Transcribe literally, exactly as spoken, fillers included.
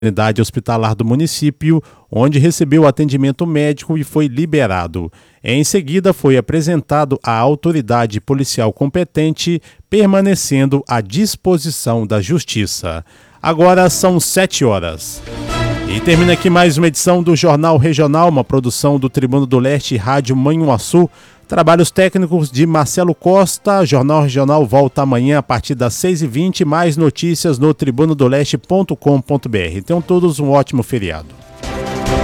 unidade hospitalar do município, onde recebeu atendimento médico e foi liberado. Em seguida, foi apresentado à autoridade policial competente, permanecendo à disposição da Justiça. Agora são sete horas. E termina aqui mais uma edição do Jornal Regional, uma produção do Tribuna do Leste e Rádio Manhuaçu. Trabalhos técnicos de Marcelo Costa. Jornal Regional volta amanhã a partir das seis e vinte. Mais notícias no tribuna do leste ponto com ponto br. Tenham todos um ótimo feriado.